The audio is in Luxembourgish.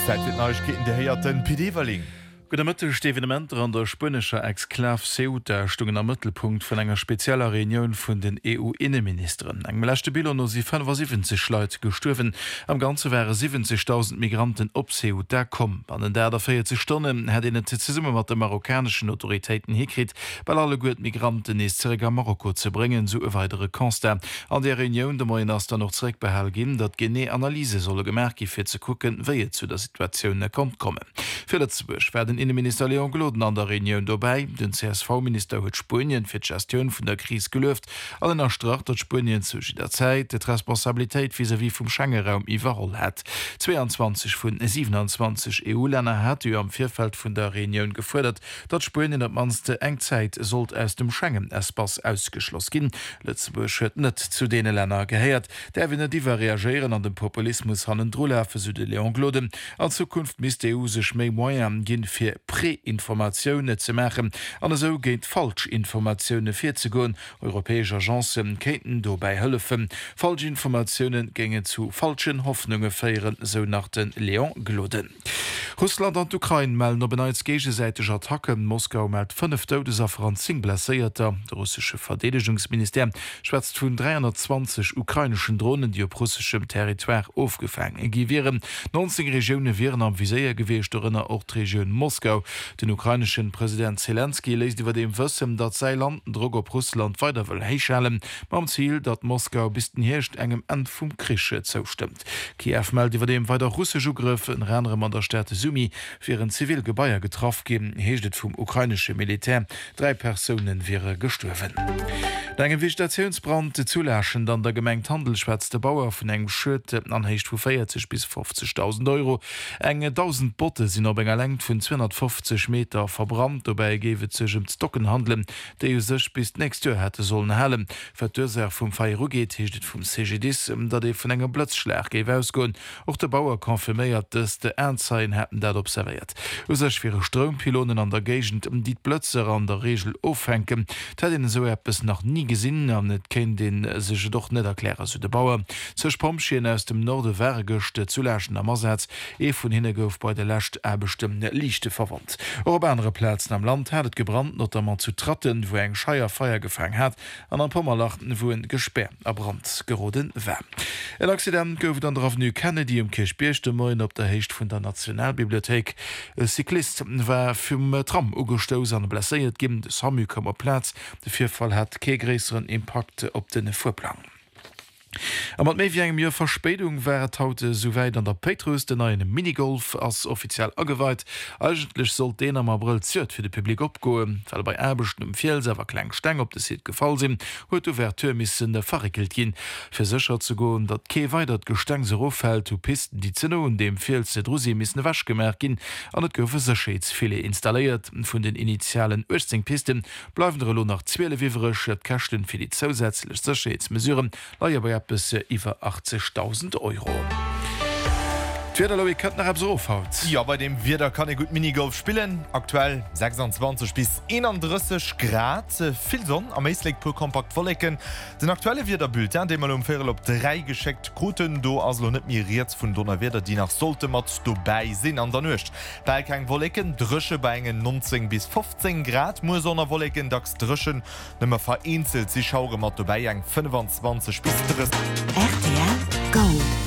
Zeit wird Neuigkeiten der heierten PD-Verling. Gutmëtteg Evenement an der spënnescher Exklav Ceuta stungen am Mëttelpunkt vun enger spezieller Reunion vun den EU-Innenministeren. Eng lächte Bill no si 75 Leiit gestuerwen. Am ganze wäre 70.000 Migranten op Ceuta kom. An den der 40 Stunden hat en Summe mat de marokkanischen Autoritäten hikrit, weil alle gut Migranten is zerreger Marokko ze bringen, so e weitere Konster. An der Reunion de Moien ass da noch zerek behel gin, dat Gené Analyse solle gemerki fir ze kucken, wéie zu der Situationun kommt komme. Für Lützeburg werden Innenminister Leon Gloden an der Reunion dabei. Den CSV-Minister huet Spien fir d'Gestion vun der Krise gelöft. Allen erstracht, dat Spien zu der Zeit de Responsabilitéit vis-à-vis vum Schengen-Raum iwwerroll hat. 22 vun 27 EU-Länder hat am Vierfeld vun der Reunion gefordert, dat Spien op manste Engzeit sollt aus dem Schengen-Espace ausgeschloss gin. Lützeburg huet net zu dee Länner geheiert. Der wenn diwer reagieren an den Populismus hannen Drläfe Süde Leon Gloden. An Zukunft mis EU sech méi Moien ginn fir Präinformationune ze machen, an eso géint Falschinformationune fir ze goen. Europäesch Agenzen keten dobei hëllefen. Falschinformationune gänge zu falschen Hoffnunge féieren, so nach den Leon Gloden. Russland an Ukraine melden op beneits gegesäiteg Attacken. Moskau meldt 5 Todesopfer an 10 blesséierter. De russische Verdedigungsministerium schwätzt vun 320 ukrainischen Drohnen, die op russischem Territoire aufgefangen giieren. 19 Regionen wären am Viséier geweest dorinnner auch Region Moskau. Den ukrainischen Präsident Zelensky lässt iwwer dem wëssen, dat sei Land Drog op Russland weiter will heichschellen, mam Ziel, dat Moskau bis den Hircht engem End vum Krische zustimmt. Kiew meldet iwwer dem weiter russische Griffe in Rennerem an der Städte Sumi fir een Zivilgebaier getroffen geben, heeschtet vum ukrainische Militär. 3 Personen wäre gestorven. D'engem Vegetationsbrand de zuläschen, dann der gemengt Handelsschwätzte Bauer vun engem Schëtte anhecht vu 40 bis 50.000 €. Enge 1000 Botte sind op enger Längt vun 250 Meter verbrannt, dobei gewe zegem Stocken handeln, déi sech bis näst Jahr hätte sollen hellen. Vertøser vum Feirugeet heeschtet vum CGDis, dat e vun engem Blötzschlag gewe ausgoen. Och der Bauer konfirméiert, dats de Ernzeien hätten dat observiert. Usech fir Strompylonen an der Gegent die Plötzer an der Regel ofhenken, dat den so es noch nie gesinn an net ken den sech doch net erklärer zu de Bauer. Zech Pompschien aus dem Norde Wergechte zuläschen am Ersatz vun hinne gouf bei der Lächt bestimmte Lichte verwandt. Op andere Plätzen am Land hatt gebrannt, not man zu Tratten, wo eng Scheier Feier gefangen hat, an an Pommerlachten wo en Gesperr abrand geroden wär. El Accident gouf an der Avenue Kennedy Kirchbierchte Moien op der Hecht vun der Nationalbibliothek. E Cyklist war vum Tram ugestos an blesséiert gim de Samykammer Platz. De Vierfall hat kegräeren Impakte op den Vorplan. Am mat méi wie engem Joer Verspätung wäret haute soweit an der Petrus den neue Minigolf as offiziell aweit. Eigentlich soll den am April ziert fir de Publikum opgoen, weil bei erbechten Fjell sewer kleng Steng op de Seet gefall sinn, huet Ouvertuurmissen der verrikkelt gin. Fir sicher zu goen, dat kee weitert Gesteng se rohfällt to Pisten die Zinno und dem Fjell ze Drusi missen wasch gemerk gin, an et goufe Sescheidsfile installiert. Vun den initialen 18 Pisten bleiwen lo nach 12 wiverech et Kächten fir die zusätzlich Sescheidsmesuren leier bei bis iwwer 80.000 €. Ja, bei dem Wider kann gut Minigolf spielen. Aktuell 26 bis 31 Grad. Viel Sonne am Eisleg pur kompakt vorlecken. Den aktuelle Widerbulletin, den man op 3 gescheckt Groten do aslo net miriert vun Donnerwerder, die nach sollte mat dobei sinn an der Nøcht. Bei kein Wollecken Drsche bei engen 19 bis 15 Grad. Mu sonner Wollecken dacks Drschen nëmmer vereinzelt sich schaure mat dobei eng 25 bis 30. RTL Gold.